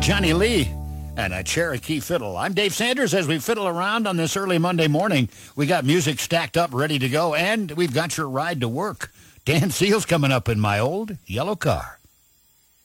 Johnny Lee and a Cherokee fiddle. I'm Dave Sanders. As we fiddle around on this early Monday morning, we got music stacked up, ready to go, and we've got your ride to work. Dan Seals coming up in my old yellow car.